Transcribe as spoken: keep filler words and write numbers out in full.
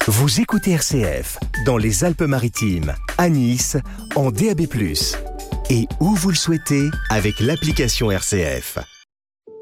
Vous écoutez R C F dans les Alpes-Maritimes, à Nice, en D A B plus, et où vous le souhaitez avec l'application R C F.